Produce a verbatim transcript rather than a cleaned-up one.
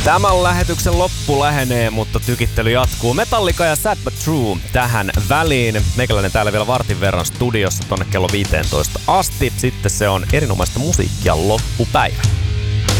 Tämän lähetyksen loppu lähenee, mutta tykittely jatkuu. Metallica ja Sad But True tähän väliin. Meikäläinen täällä vielä vartin verran studiossa tonne kello viisitoista asti. Sitten se on erinomaista musiikkia loppupäivä.